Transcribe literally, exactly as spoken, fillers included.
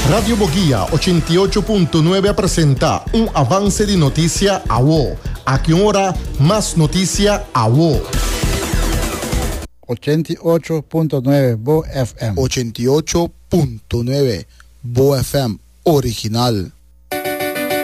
Radio Boguía ochenta y ocho punto nueve presenta un avance de noticia a vos. A qué hora más noticia a vos. ochenta y ocho punto nueve Bo F M. ochenta y ocho punto nueve Bo F M original.